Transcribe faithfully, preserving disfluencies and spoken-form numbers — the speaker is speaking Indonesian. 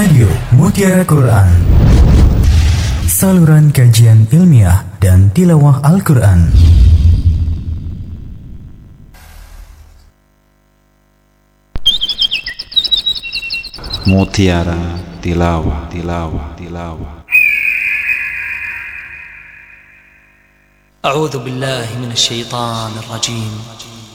Radio Mutiara Quran, saluran kajian ilmiah dan tilawah Al-Quran. Mutiara Tilawah, Tilawah, Tilawah. أعوذ بالله من الشيطان الرجيم.